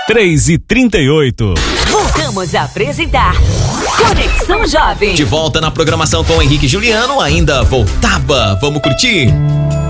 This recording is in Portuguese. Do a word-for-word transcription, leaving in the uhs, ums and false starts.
três e trinta e oito. Voltamos a apresentar Conexão Jovem. De volta na programação com o Henrique e Juliano, ainda voltava. Vamos curtir?